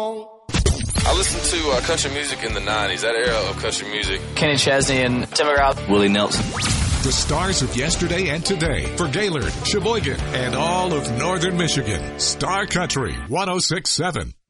I listened to country music in the 90s, that era of country music. Kenny Chesney and Tim McGraw. Willie Nelson. The stars of yesterday and today for Gaylord, Sheboygan, and all of northern Michigan. Star Country 106.7.